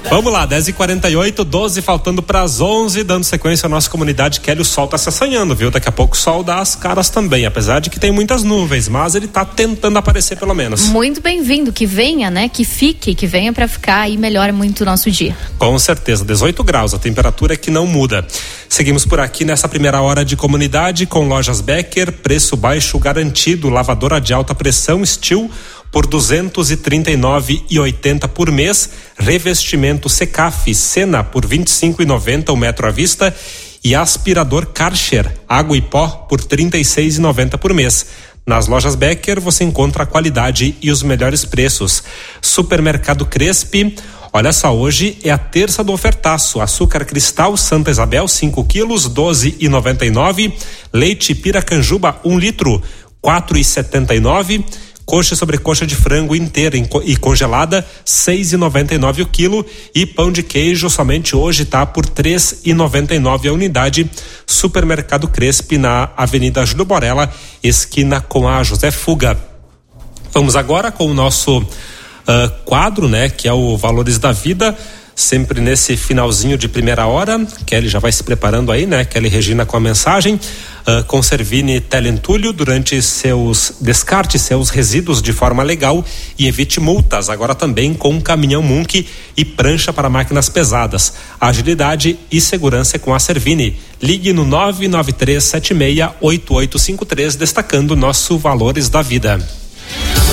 Vamos lá, 10h48, 12 faltando para as 11, dando sequência à nossa comunidade. Kelly, o sol tá se assanhando, viu? Daqui a pouco o sol dá as caras também, apesar de que tem muitas nuvens, mas ele tá tentando aparecer pelo menos. Muito bem-vindo, que venha, né? Que fique, que venha para ficar e melhora muito o nosso dia. Com certeza, 18 graus, a temperatura é que não muda. Seguimos por aqui nessa primeira hora de comunidade com Lojas Becker, preço baixo garantido, lavadora de alta pressão Steel por R$ 239,80 por mês, revestimento Secaf Sena por R$ 25,90 o metro à vista e aspirador Karcher água e pó por R$ 36,90 por mês. Nas Lojas Becker você encontra a qualidade e os melhores preços. Supermercado Crespi, olha só, hoje é a terça do ofertaço. Açúcar cristal Santa Isabel 5 quilos, R$ 12,99. Leite Piracanjuba 1 litro, R$ 4,79. Coxa sobre coxa de frango inteira e congelada, R$ 6,99 o quilo. E pão de queijo somente hoje tá por R$ 3,99 a unidade. Supermercado Crespi na Avenida Júlio Borella, esquina com a José Fuga. Vamos agora com o nosso quadro, né? Que é o Valores da Vida. Sempre nesse finalzinho de primeira hora. Kelly já vai se preparando aí, né? Kelly Regina com a mensagem. Conservine Telentulho durante descarte seus resíduos de forma legal e evite multas. Agora também com caminhão Munk e prancha para máquinas pesadas. Agilidade e segurança com a Servine. Ligue no 993768853, destacando nosso Valores da Vida.